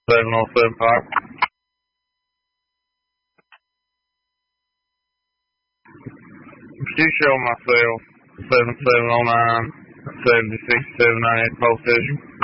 707 Park. 2 show myself, 7709, 76, 798 post station.